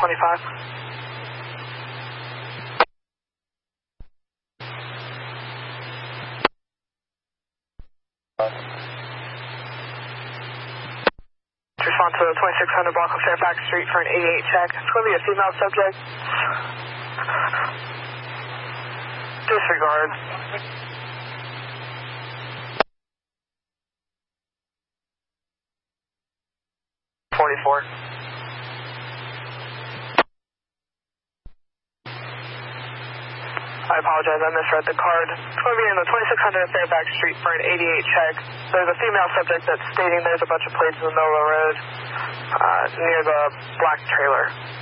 25. Respond to the 2600 block of Fairfax Street for an 88 check. It's going to be a female subject. Disregard. .44. I apologize, I misread the card. It's going to be in the 2600 Fairfax Street for an 88 check. There's a female subject that's stating there's a bunch of plates in the middle of the road near the black trailer.